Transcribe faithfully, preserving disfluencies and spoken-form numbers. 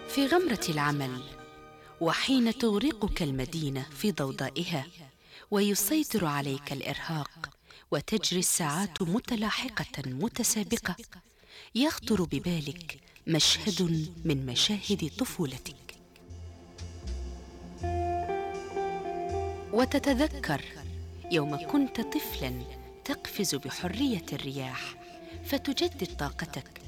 في غمرة العمل، وحين تغرقك المدينة في ضوضائها ويسيطر عليك الإرهاق وتجري الساعات متلاحقة متسابقة، يخطر ببالك مشهد من مشاهد طفولتك، وتتذكر يوم كنت طفلا تقفز بحرية الرياح فتجدد طاقتك